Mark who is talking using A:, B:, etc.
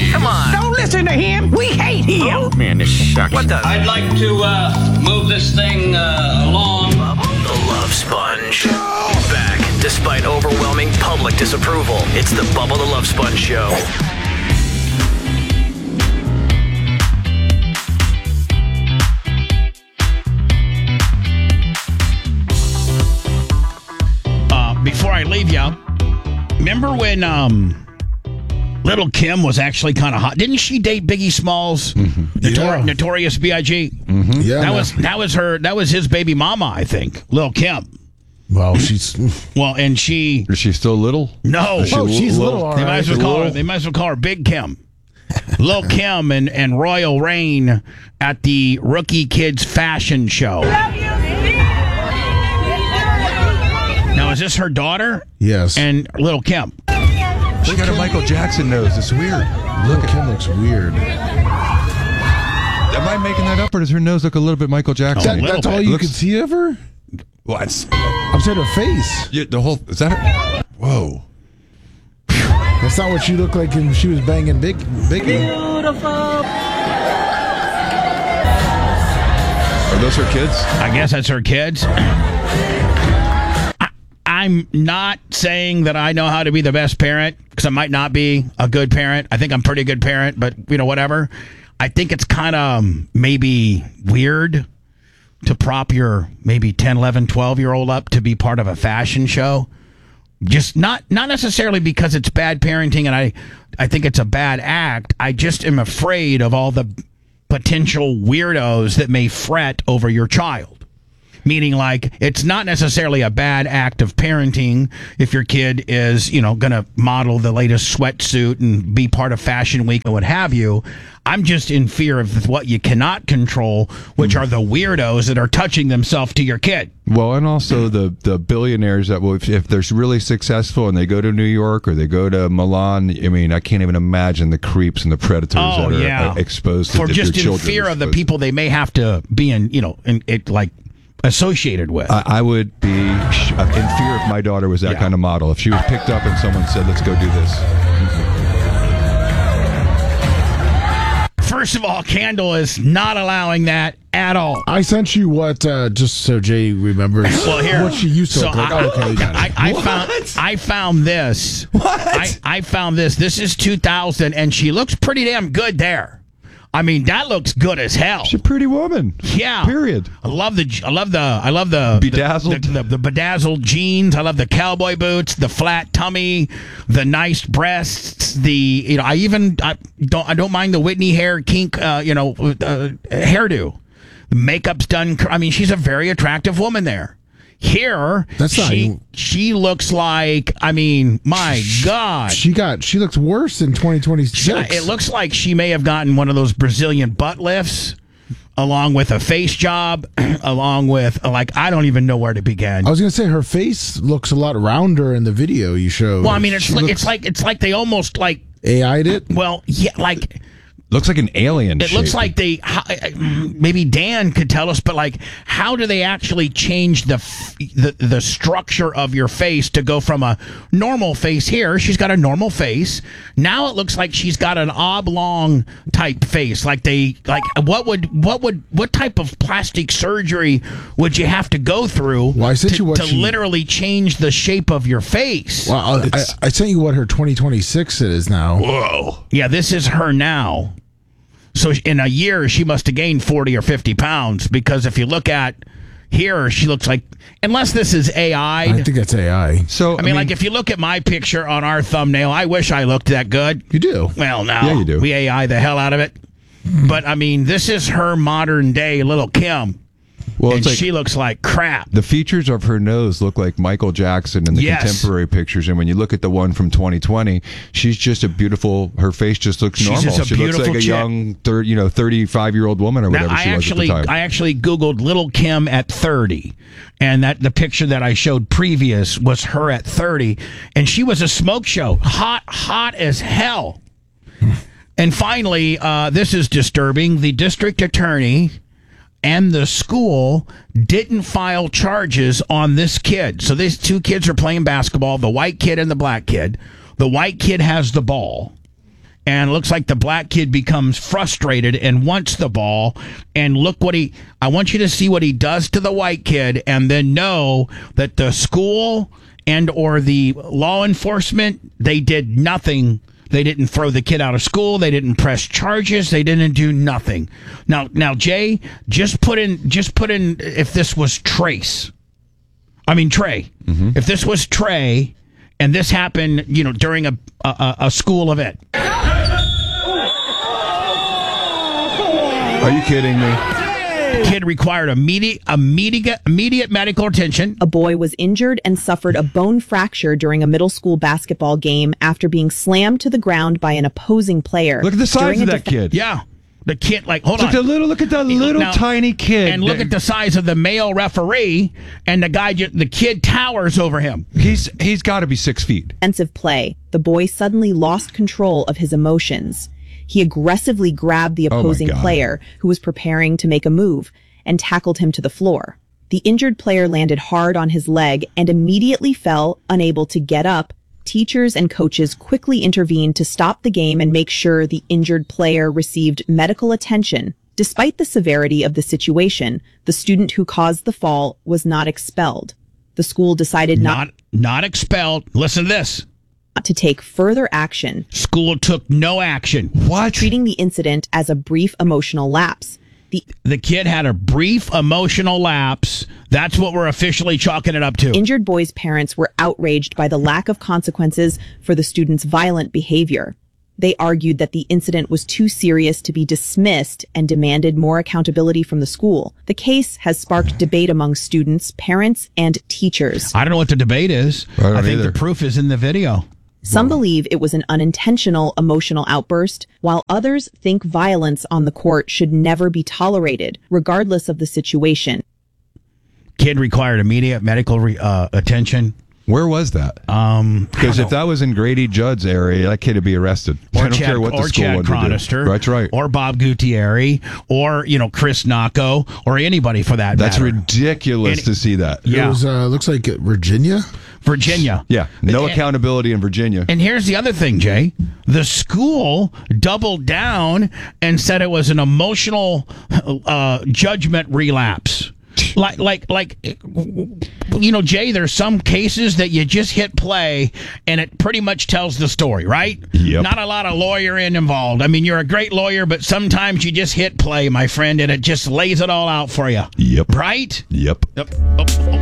A: Come on.
B: Don't listen to him. We hate him.
A: Oh, man, this sucks. What the?
C: I'd like to move this thing along.
A: The Love Sponge. Back, despite overwhelming public disapproval. It's the Bubba the Love Sponge Show.
D: Before I leave you, remember when Little Kim was actually kind of hot? Didn't she date Biggie Smalls?
E: Mm-hmm.
D: Notorious B.I.G.?
E: Mm-hmm. Yeah,
D: that was his baby mama, I think. Lil Kim.
E: Well, she's
D: and she
F: is she still little?
D: No,
E: she's little. All
D: they
E: right.
D: They might as well call her Big Kim. Lil Kim and Royal Reign at the Rookie Kids fashion show. Now, is this her daughter?
E: Yes.
D: And Little Kim.
F: She got a Michael Jackson nose. It's weird.
E: Little Kim looks weird.
F: Am I making that up, or does her nose look a little bit Michael Jackson?
E: That's all you can see of her?
F: What?
E: I'm saying her face.
F: Yeah, the whole is that her? Whoa.
E: That's not what she looked like when she was banging Biggie.
C: Beautiful.
F: Are those her kids?
D: I guess that's her kids. I'm not saying that I know how to be the best parent, because I might not be a good parent. I think I'm a pretty good parent, but, whatever. I think it's kind of maybe weird to prop your maybe 10, 11, 12-year-old up to be part of a fashion show. Just not necessarily because it's bad parenting and I think it's a bad act. I just am afraid of all the potential weirdos that may fret over your child. Meaning, like, it's not necessarily a bad act of parenting if your kid is, going to model the latest sweatsuit and be part of Fashion Week or what have you. I'm just in fear of what you cannot control, which are the weirdos that are touching themselves to your kid.
F: Well, and also the billionaires that will, if they're really successful and they go to New York or they go to Milan, I mean, I can't even imagine the creeps and the predators that are exposed to
D: for just
F: their
D: in fear of the people they may have to be associated with.
F: I would be in fear if my daughter was that kind of model. If she was picked up and someone said, let's go do this.
D: First of all, Candle is not allowing that at all.
E: I sent you what, just so Jay remembers what she used to look like.
D: I found this.
F: What?
D: I found this. This is 2000, and she looks pretty damn good there. I mean, that looks good as hell.
F: She's a pretty woman.
D: Yeah.
F: Period.
D: I love the
F: bedazzled
D: the bedazzled jeans. I love the cowboy boots, the flat tummy, the nice breasts. I don't mind the Whitney hair kink. Hairdo. The makeup's done. I mean, she's a very attractive woman there. Here, she looks like, I mean, my God.
E: She looks worse in 2026.
D: It looks like she may have gotten one of those Brazilian butt lifts, along with a face job, along with, I don't even know where to begin.
E: I was going to say, her face looks a lot rounder in the video you showed.
D: Well, I mean, it's like they almost
E: AI'd it?
D: Well, yeah, like...
F: Looks like an alien.
D: It looks like maybe Dan could tell us, but how do they actually change the structure of your face to go from a normal face here? She's got a normal face. Now it looks like she's got an oblong type face. What type of plastic surgery would you have to go through to literally change the shape of your face?
E: Well, I sent you what her 2026 is now.
D: Whoa. Yeah, this is her now. So in a year, she must have gained 40 or 50 pounds, because if you look at here, she looks like, unless this is AI.
E: I think that's AI.
F: So
D: I mean, if you look at my picture on our thumbnail, I wish I looked that good.
E: You do.
D: Well, no.
F: Yeah, you do.
D: We AI the hell out of it. But, I mean, this is her modern day Little Kim.
F: Well,
D: and she looks like crap.
F: The features of her nose look like Michael Jackson in the contemporary pictures, and when you look at the one from 2020, she's just a beautiful. Her face just looks normal. She looks like a young, 35-year-old woman or whatever she was at the time.
D: I actually Googled Little Kim at 30, and the picture that I showed previous was her at 30, and she was a smoke show, hot as hell. And finally, this is disturbing. The district attorney and the school didn't file charges on this kid. So these two kids are playing basketball, the white kid and the black kid. The white kid has the ball, and it looks like the black kid becomes frustrated and wants the ball. And look what I want you to see what he does to the white kid, and then know that the school and or the law enforcement, they did nothing. They didn't throw the kid out of school. They didn't press charges. They didn't do nothing. Now, Jay, just put in if this was Trey. Mm-hmm. If this was Trey, and this happened, during a school event.
F: Are you kidding me?
D: Kid required immediate medical attention.
G: A boy was injured and suffered a bone fracture during a middle school basketball game after being slammed to the ground by an opposing player.
F: Look at the size of that kid.
D: Yeah. The kid, hold on.
F: Look at the little tiny kid.
D: And look at the size of the male referee, and the kid towers over him.
F: He's got to be 6 feet.
G: Defensive play. The boy suddenly lost control of his emotions. He aggressively grabbed the opposing player, who was preparing to make a move, and tackled him to the floor. The injured player landed hard on his leg and immediately fell, unable to get up. Teachers and coaches quickly intervened to stop the game and make sure the injured player received medical attention. Despite the severity of the situation, the student who caused the fall was not expelled. The school decided not
D: expelled. Listen to this.
G: To take further action.
D: School took no action.
F: What?
G: Treating the incident as a brief emotional lapse.
D: The kid had a brief emotional lapse. That's what we're officially chalking it up to.
G: Injured boy's parents were outraged by the lack of consequences for the student's violent behavior. They argued that the incident was too serious to be dismissed and demanded more accountability from the school. The case has sparked debate among students, parents, and teachers.
D: I don't know what the debate is. I think the proof is in the video.
G: Some believe it was an unintentional emotional outburst, while others think violence on the court should never be tolerated, regardless of the situation.
D: Kid required immediate medical attention.
F: Where was that? Because if that was in Grady Judd's area, that kid would be arrested. I don't care what the school would do. That's right.
D: Or Bob Gutierrez, or Chris Nacco, or anybody for that matter.
F: That's ridiculous to see that.
E: Yeah. It was, looks like Virginia.
F: Yeah, no accountability in Virginia.
D: And here's the other thing, Jay. The school doubled down and said it was an emotional judgment relapse. Jay, there's some cases that you just hit play and it pretty much tells the story, right?
F: Yep.
D: Not a lot of lawyering involved. I mean, you're a great lawyer, but sometimes you just hit play, my friend, and it just lays it all out for you.
F: Yep.
D: Right?
F: Yep.